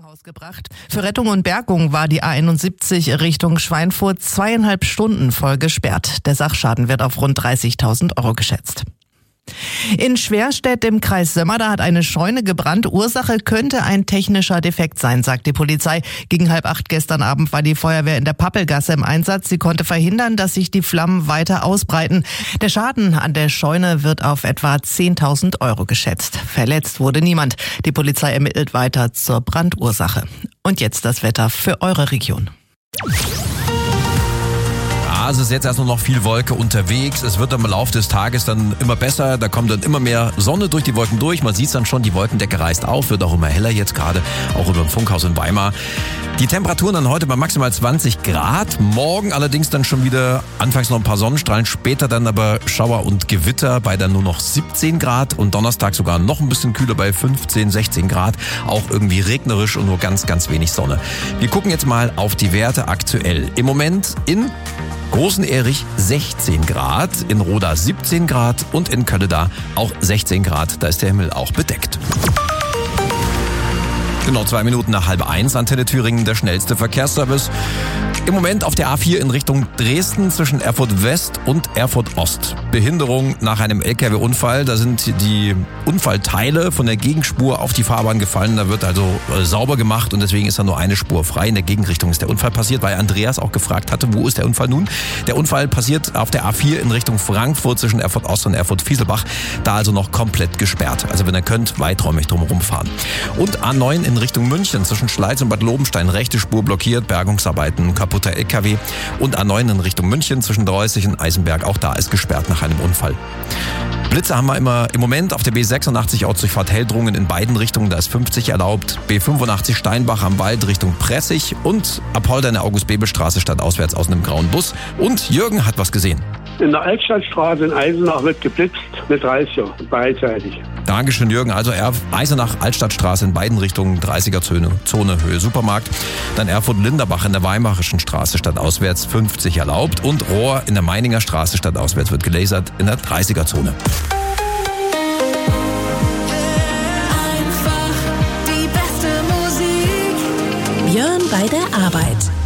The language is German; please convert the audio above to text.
Krankenhaus gebracht. Für Rettung und Bergung war die A71 Richtung Schweinfurt 2,5 Stunden voll gesperrt. Der Sachschaden wird auf rund 30.000 Euro geschätzt. In Schwerstedt im Kreis Sömmer, hat eine Scheune gebrannt. Ursache könnte ein technischer Defekt sein, sagt die Polizei. Gegen 7:30 gestern Abend war die Feuerwehr in der Pappelgasse im Einsatz. Sie konnte verhindern, dass sich die Flammen weiter ausbreiten. Der Schaden an der Scheune wird auf etwa 10.000 Euro geschätzt. Verletzt wurde niemand. Die Polizei ermittelt weiter zur Brandursache. Und jetzt das Wetter für eure Region. Also ist jetzt erst noch viel Wolke unterwegs. Es wird im Laufe des Tages dann immer besser. Da kommt dann immer mehr Sonne durch die Wolken durch. Man sieht es dann schon, die Wolkendecke reißt auf, wird auch immer heller jetzt gerade, auch über dem Funkhaus in Weimar. Die Temperaturen dann heute bei maximal 20 Grad. Morgen allerdings dann schon wieder anfangs noch ein paar Sonnenstrahlen, später dann aber Schauer und Gewitter bei dann nur noch 17 Grad und Donnerstag sogar noch ein bisschen kühler bei 15, 16 Grad. Auch irgendwie regnerisch und nur ganz, ganz wenig Sonne. Wir gucken jetzt mal auf die Werte aktuell. Im Moment in Großen Erich 16 Grad, in Roda 17 Grad und in Kölleda auch 16 Grad. Da ist der Himmel auch bedeckt. Genau 2 Minuten nach 12:30, Antenne Thüringen, der schnellste Verkehrsservice. Im Moment auf der A4 in Richtung Dresden zwischen Erfurt West und Erfurt Ost. Behinderung nach einem LKW-Unfall. Da sind die Unfallteile von der Gegenspur auf die Fahrbahn gefallen. Da wird also sauber gemacht und deswegen ist da nur eine Spur frei. In der Gegenrichtung ist der Unfall passiert, weil Andreas auch gefragt hatte, wo ist der Unfall nun? Der Unfall passiert auf der A4 in Richtung Frankfurt zwischen Erfurt Ost und Erfurt Fieselbach. Da also noch komplett gesperrt. Also wenn ihr könnt, weiträumig drumherum fahren. Und A9 in Richtung München zwischen Schleiz und Bad Lobenstein. Rechte Spur blockiert, Bergungsarbeiten, kaputter LKW. Und A9 in Richtung München zwischen Dreußig und Eisenberg. Auch da ist gesperrt nach einem Unfall. Blitze haben wir immer im Moment auf der B86 Ortsdurchfahrt Heldrungen in beiden Richtungen, da ist 50 erlaubt. B85 Steinbach am Wald Richtung Pressig und Apolda in der August-Bebel-Straße stadtauswärts aus einem grauen Bus. Und Jürgen hat was gesehen. In der Altstadtstraße in Eisenach wird geblitzt mit 30er beidseitig. Dankeschön, Jürgen. Also Eisenach, Altstadtstraße in beiden Richtungen, 30er-Zone, Höhe Supermarkt. Dann Erfurt-Linderbach in der Weimarischen Straße stadtauswärts 50 erlaubt. Und Rohr in der Meininger Straße stadtauswärts wird gelasert in der 30er-Zone. Einfach die beste Musik. Björn bei der Arbeit.